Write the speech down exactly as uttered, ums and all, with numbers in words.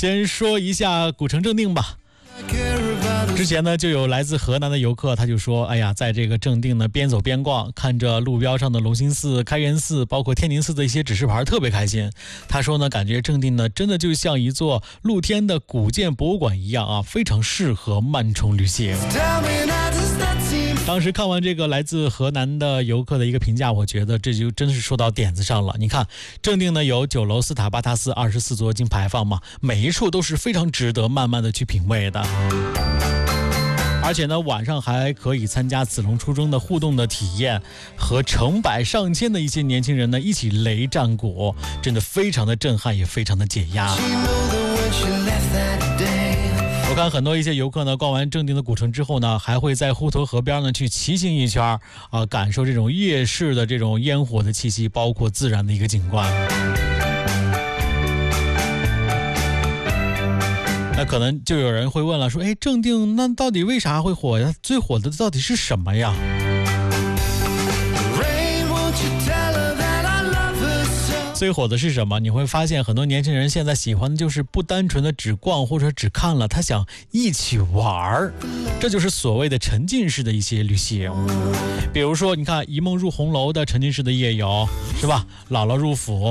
先说一下古城正定吧。之前呢，就有来自河南的游客，他就说，哎呀，在这个正定呢，边走边逛，看着路标上的隆兴寺、开元寺，包括天宁寺的一些指示牌，特别开心。他说呢，感觉正定呢，真的就像一座露天的古建博物馆一样啊，非常适合慢冲旅行。当时看完这个来自河南的游客的一个评价，我觉得这就真是说到点子上了。你看，正定呢有九楼寺塔、八塔寺、二十四座金牌坊嘛，每一处都是非常值得慢慢的去品味的。而且呢，晚上还可以参加子龙出征的互动的体验，和成百上千的一些年轻人呢一起擂战鼓，真的非常的震撼，也非常的解压。我看很多一些游客呢，逛完正定的古城之后呢，还会在滹沱河边呢去骑行一圈啊、呃，感受这种夜市的这种烟火的气息，包括自然的一个景观。那可能就有人会问了，说，哎，正定那到底为啥会火呀？最火的到底是什么呀？最火的是什么？你会发现很多年轻人现在喜欢的就是不单纯的只逛或者只看了，他想一起玩，这就是所谓的沉浸式的一些旅行。比如说你看一梦入红楼的沉浸式的夜游，是吧？姥姥入府